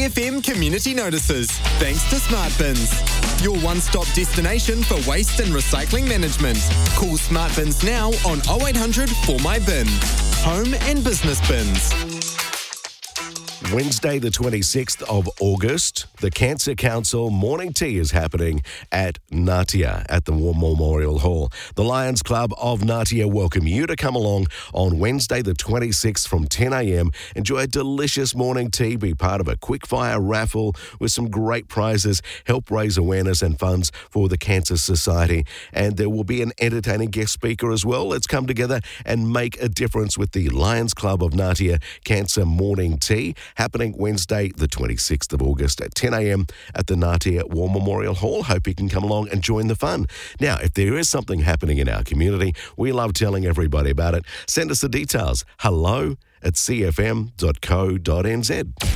CFM community notices, thanks to Smart Bins. Your one-stop destination for waste and recycling management. Call Smart Bins now on 0800 4 My Bin. Home and business bins. Wednesday, the 26th of August, the Cancer Council morning tea is happening at Ngatea at the War Memorial Hall. The Lions Club of Ngatea welcome you to come along on Wednesday, the 26th from 10 a.m. Enjoy a delicious morning tea, be part of a quickfire raffle with some great prizes, help raise awareness and funds for the Cancer Society. And there will be an entertaining guest speaker as well. Let's come together and make a difference with the Lions Club of Ngatea Cancer Morning Tea, happening Wednesday, the 26th of August at 10 a.m. at the Ngatea War Memorial Hall. Hope you can come along and join the fun. Now, if there is something happening in our community, we love telling everybody about it. Send us the details. hello@cfm.co.nz.